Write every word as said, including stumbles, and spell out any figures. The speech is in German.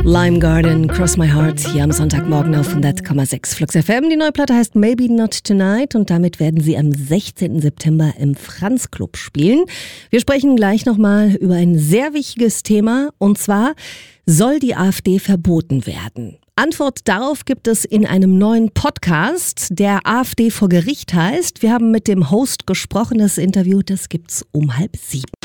Lime Garden, Cross My Heart, hier am Sonntagmorgen auf hundert Komma sechs Flux F M. Die neue Platte heißt Maybe Not Tonight und damit werden sie am sechzehnten September im Franz Club spielen. Wir sprechen gleich nochmal über ein sehr wichtiges Thema und zwar, soll die AfD verboten werden? Antwort darauf gibt es in einem neuen Podcast, der AfD vor Gericht heißt. Wir haben mit dem Host gesprochen, das Interview, das gibt's um halb sieben.